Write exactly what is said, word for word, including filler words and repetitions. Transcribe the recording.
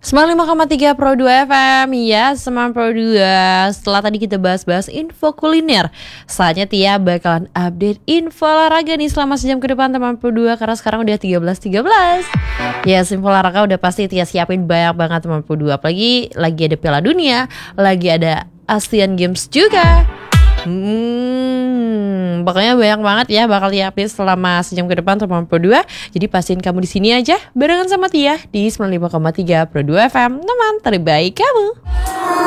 sembilan puluh lima koma tiga Pro dua F M. Ya, sembilan puluh dua. Setelah tadi kita bahas-bahas info kuliner, saatnya Tia bakalan update info olahraga nih selama sejam ke depan teman puluh dua. Karena sekarang udah tiga belas tiga belas. Ya, info olahraga udah pasti Tia siapin banyak banget teman puluh dua. Apalagi lagi ada Piala Dunia, lagi ada Asian Games juga. Hmm, pokoknya banyak banget ya bakal Tia update selama sejam ke depan teman puluh dua. Jadi pastiin kamu di sini aja barengan sama Tia di sembilan puluh lima koma tiga Pro dua F M, teman terbaik kamu.